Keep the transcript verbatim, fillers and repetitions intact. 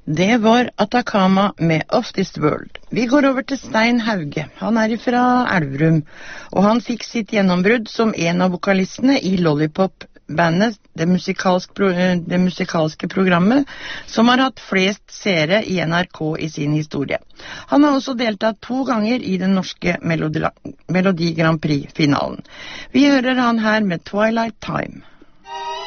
Det var Atacama med Of This World. Vi går over til Stein Hauge. Han er fra Elverum, og han fikk sitt gjennombrudd som en av vokalistene i Lollipop-bandet, det, musikalsk pro det musikalske programmet, som har hatt flest seere i N R K i sin historie. Han har også deltatt to ganger i den norske Melodi, Melodi Grand Prix-finalen. Vi hører han her med Twilight Time.